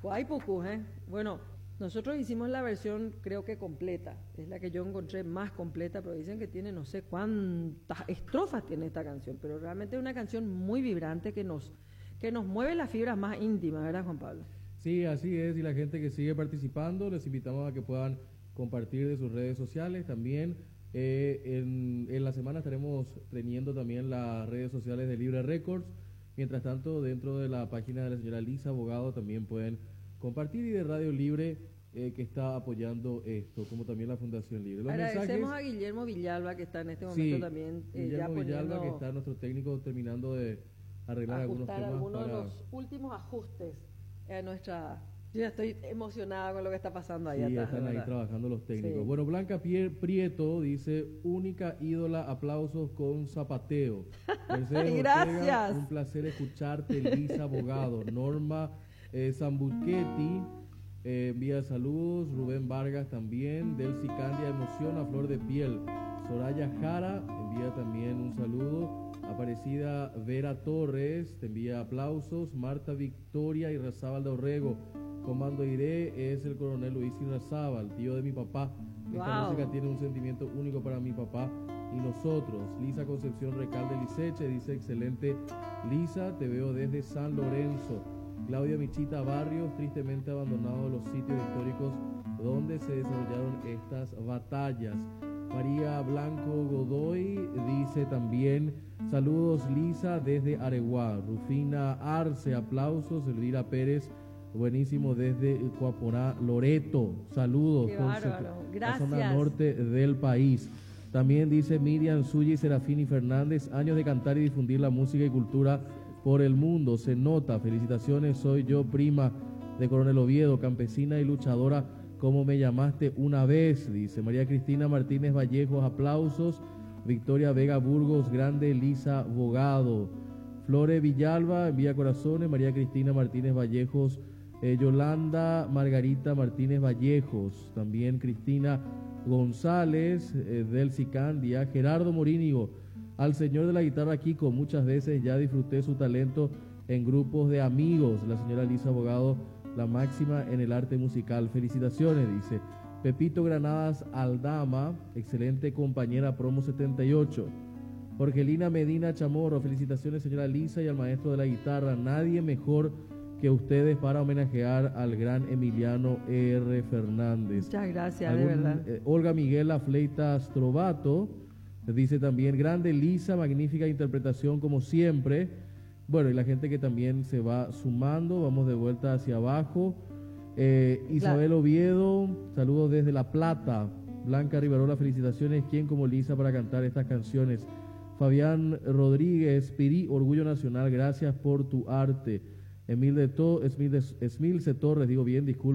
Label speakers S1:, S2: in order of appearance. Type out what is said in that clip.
S1: Guaypucú, ¿eh? Bueno, nosotros hicimos la versión, creo que completa. Es la que yo encontré más completa, pero dicen que tiene no sé cuántas estrofas tiene esta canción. Pero realmente es una canción muy vibrante que nos mueve las fibras más íntimas, ¿verdad, Juan Pablo?
S2: Sí, así es. Y la gente que sigue participando, les invitamos a que puedan compartir de sus redes sociales. También en la semana estaremos teniendo también las redes sociales de Libre Records. Mientras tanto, dentro de la página de la señora Lisa Abogado también pueden compartir, y de Radio Libre que está apoyando esto, como también la Fundación Libre. Los
S1: Agradecemos
S2: mensajes,
S1: a Guillermo Villalba, que está en este momento también ya
S2: Guillermo Villalba,
S1: poniendo,
S2: que está nuestro técnico terminando de arreglar algunos
S1: ajustar
S2: temas
S1: algunos
S2: para...
S1: de los últimos ajustes a nuestra... Yo ya estoy emocionada con lo que está pasando ahí
S2: Sí,
S1: atrás.
S2: están ahí
S1: ¿verdad?
S2: trabajando los técnicos.
S1: Sí.
S2: Bueno, Blanca Prieto dice, única ídola, aplausos con zapateo. Mercedes
S1: Gracias.
S2: Ortega, un placer escucharte, Lisa Abogado. Norma Zambuchetti envía saludos. Rubén Vargas también. Delcy Candia, emoción a flor de piel. Soraya Jara envía también un saludo. Aparecida Vera Torres te envía aplausos. Marta Victoria Irrazábal de Orrego. Comando Iré es el coronel Luis Irrazábal, tío de mi papá. Esta música tiene un sentimiento único para mi papá y nosotros. Lisa Concepción Recalde Liceche dice, excelente Lisa, te veo desde San Lorenzo. Claudia Michita Barrios, tristemente abandonado los sitios históricos donde se desarrollaron estas batallas. María Blanco Godoy dice también, saludos Lisa desde Areguá. Rufina Arce, aplausos. Elvira Pérez, buenísimo desde Cuaporá, Loreto. Saludos.
S1: Qué bárbaro. Gracias.
S2: La zona norte del país. También dice Miriam Suya y Serafini Fernández, años de cantar y difundir la música y cultura por el mundo. Se nota. Felicitaciones, soy yo, prima de Coronel Oviedo, campesina y luchadora, como me llamaste una vez, dice María Cristina Martínez Vallejos, aplausos. Victoria Vega Burgos, grande Lisa Abogado. Flore Villalba envía corazones. María Cristina Martínez Vallejos. Yolanda Margarita Martínez Vallejos, también Cristina González, Delcy Candia. Gerardo Morínigo, al señor de la guitarra Kiko, muchas veces ya disfruté su talento en grupos de amigos. La señora Lisa Abogado, la máxima en el arte musical. Felicitaciones, dice Pepito Granadas Aldama, excelente compañera promo 78. Jorgelina Medina Chamorro, felicitaciones señora Lisa y al maestro de la guitarra, nadie mejor que ustedes para homenajear al gran Emiliano R. Fernández.
S1: Muchas gracias, de verdad.
S2: Olga Miguela Fleitas Trovato dice también, grande Lisa, magnífica interpretación como siempre. Bueno, y la gente que también se va sumando, vamos de vuelta hacia abajo. Isabel Oviedo, saludos desde La Plata. Blanca Rivarola, felicitaciones, ¿quién como Lisa para cantar estas canciones? Fabián Rodríguez Pirí, Orgullo Nacional, gracias por tu arte. Esmilce Torres, digo bien, disculpe.